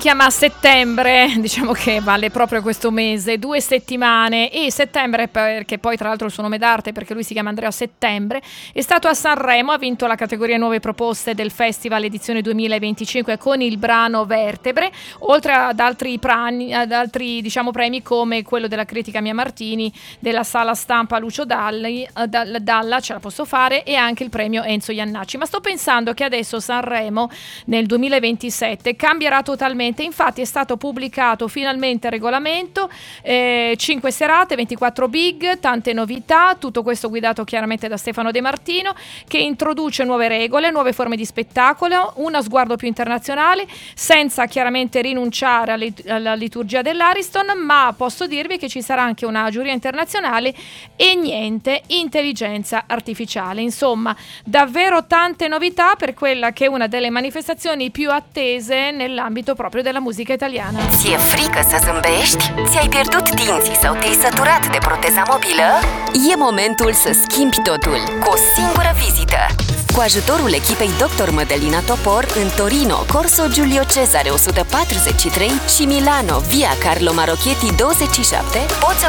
chiama Settembre, diciamo che vale proprio questo mese, 2 settimane, e Settembre, perché poi tra l'altro il suo nome d'arte, perché lui si chiama Andrea Settembre, è stato a Sanremo, ha vinto la categoria Nuove Proposte del Festival edizione 2025 con il brano Vertebre, oltre ad altri diciamo premi come quello della critica Mia Martini, della Sala Stampa Lucio Dalla, ce la posso fare, e anche il premio Enzo Iannacci. Ma sto pensando che adesso Sanremo nel 2027 cambierà totalmente, infatti è stato pubblicato finalmente il regolamento, 5 serate, 24 big, tante novità, tutto questo guidato chiaramente da Stefano De Martino, che introduce nuove regole, nuove forme di spettacolo, uno sguardo più internazionale, senza chiaramente rinunciare alla liturgia dell'Ariston, ma posso dirvi che ci sarà anche una giuria internazionale e niente intelligenza artificiale. Insomma, davvero tante novità per quella che è una delle manifestazioni più attese nell'ambito proprio della musica italiana. Ți-e frică să zâmbești? Ți-ai pierdut dinții sau te-ai săturat de proteza mobilă? E momentul să schimbi totul cu o singură vizită. Cu ajutorul echipei Dr. Mădălina Topor în Torino, Corso Giulio Cesare 143 și Milano, via Carlo Marocchetti 27, poți